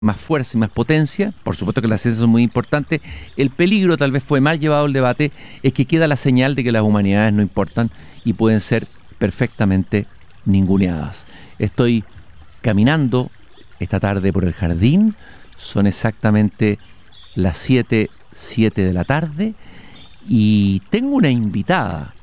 más fuerza y más potencia. Por supuesto que las ciencias son muy importantes. El peligro, tal vez fue mal llevado el debate, es que queda la señal de que las humanidades no importan y pueden ser perfectamente ninguneadas. Estoy caminando esta tarde por el jardín, son exactamente las 7 de la tarde y tengo una invitada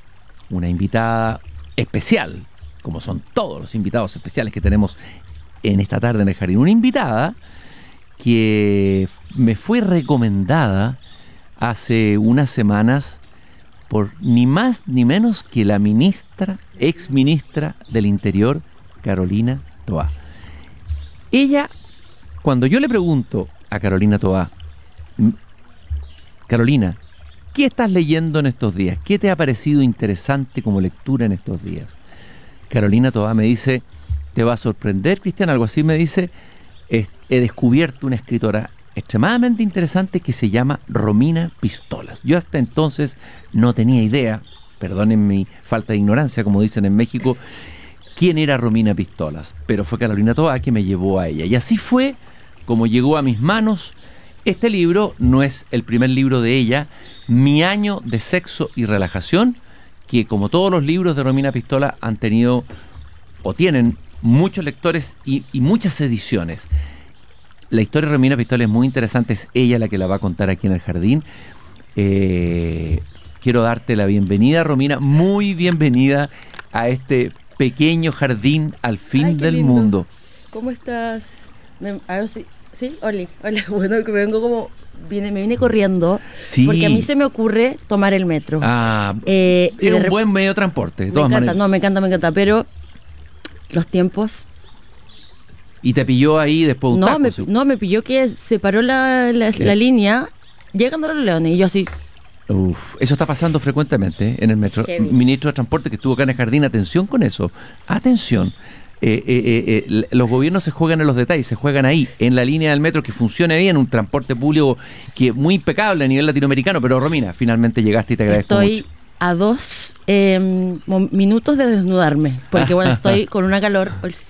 especial, como son todos los invitados especiales que tenemos en esta tarde en el jardín. Una invitada que me fue recomendada hace unas semanas por ni más ni menos que la ex ministra del Interior, Carolina Toá. Ella, cuando yo le pregunto a Carolina Toá, Carolina, ¿qué estás leyendo en estos días? ¿Qué te ha parecido interesante como lectura en estos días? Carolina Toá me dice, te va a sorprender, Cristian, algo así me dice, he descubierto una escritora extremadamente interesante que se llama Romina Pistolas. Yo hasta entonces no tenía idea, perdonen mi falta de ignorancia, como dicen en México, quién era Romina Pistolas, pero fue Carolina Toá que me llevó a ella. Y así fue como llegó a mis manos. Este libro no es el primer libro de ella, Mi año de sexo y relajación, que como todos los libros de Romina Pistola han tenido o tienen muchos lectores y muchas ediciones. La historia de Romina Pistola es muy interesante, es ella la que la va a contar aquí en el jardín. Quiero darte la bienvenida, Romina, muy bienvenida a este pequeño jardín al fin del lindo mundo. ¿Cómo estás? A ver si... ¿Sí? Hola, bueno, que vengo como... me vine corriendo, Sí. Porque a mí se me ocurre tomar el metro. Es un buen medio de transporte, de todas maneras. Me encanta, pero los tiempos... Y te pilló ahí después de un taco. Me pilló que se paró la línea llegando a Los Leones y yo así... Uf, eso está pasando frecuentemente en el metro. Heavy. Ministro de Transporte que estuvo acá en el jardín, atención con eso, atención. Los gobiernos se juegan en los detalles, se juegan ahí, en la línea del metro, que funcione bien, un transporte público que muy impecable a nivel latinoamericano. Pero Romina, finalmente llegaste y te agradezco mucho. Estoy a 2 minutos de desnudarme, porque bueno, estoy con una calor.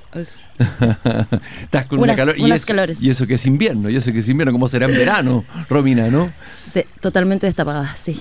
Estás con una calor. Calores. Y eso que es invierno, ¿cómo será en verano, Romina, no? Totalmente destapada, sí.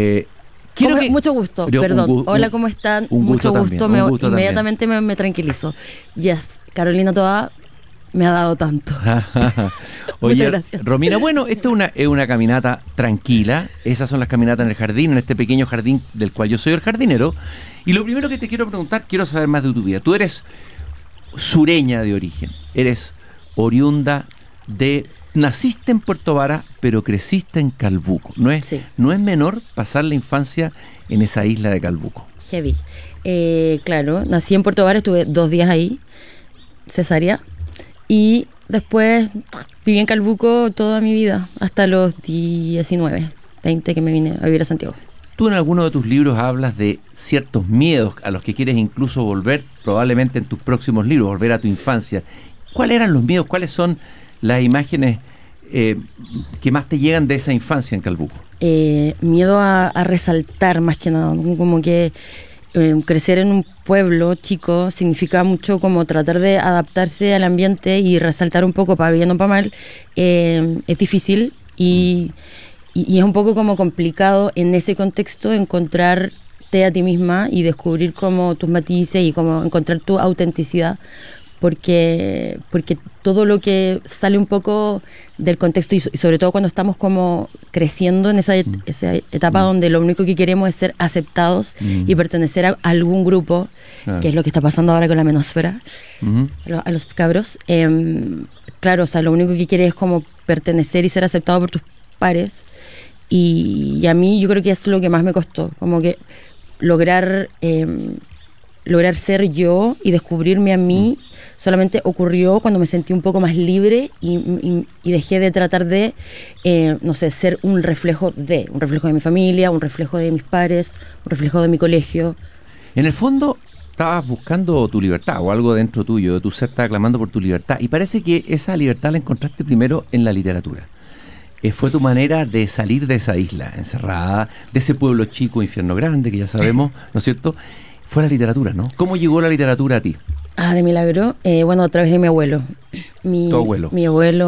Mucho gusto, perdón. Hola, ¿cómo están? Mucho gusto. Inmediatamente me tranquilizo. Yes, Carolina Toá me ha dado tanto. Oye, muchas gracias. Romina, bueno, esto es una caminata tranquila. Esas son las caminatas en el jardín, en este pequeño jardín del cual yo soy el jardinero. Y lo primero que te quiero preguntar, quiero saber más de tu vida. Tú eres sureña de origen, eres oriunda de... Naciste en Puerto Vara, pero creciste en Calbuco. No es menor pasar la infancia en esa isla de Calbuco. Heavy. Claro, nací en Puerto Vara, estuve 2 días ahí, cesárea, y después viví en Calbuco toda mi vida, hasta los 19, 20 que me vine a vivir a Santiago. Tú en alguno de tus libros hablas de ciertos miedos a los que quieres incluso volver, probablemente en tus próximos libros, volver a tu infancia. ¿Cuáles eran los miedos? ¿Cuáles son las imágenes que más te llegan de esa infancia en Calbuco? Miedo a resaltar más que nada, como que crecer en un pueblo chico significa mucho como tratar de adaptarse al ambiente y resaltar un poco, para bien o para mal, es difícil y es un poco como complicado en ese contexto encontrarte a ti misma y descubrir como tus matices y como encontrar tu autenticidad. Porque todo lo que sale un poco del contexto y sobre todo cuando estamos como creciendo en esa etapa donde lo único que queremos es ser aceptados y pertenecer a algún grupo, que es lo que está pasando ahora con la menosfera, a los cabros. Claro, o sea, lo único que quieres es como pertenecer y ser aceptado por tus pares. Y a mí yo creo que es lo que más me costó, como que lograr ser yo y descubrirme a mí solamente ocurrió cuando me sentí un poco más libre y dejé de tratar de, ser un reflejo de mi familia, un reflejo de mis pares, un reflejo de mi colegio. En el fondo, estabas buscando tu libertad o algo dentro tuyo, de tu ser estaba clamando por tu libertad y parece que esa libertad la encontraste primero en la literatura. Fue tu manera de salir de esa isla encerrada, de ese pueblo chico, infierno grande, que ya sabemos, ¿no es cierto? Fue la literatura, ¿no? ¿Cómo llegó la literatura a ti? Ah, de milagro. Bueno, a través de mi abuelo. Tu abuelo. Mi abuelo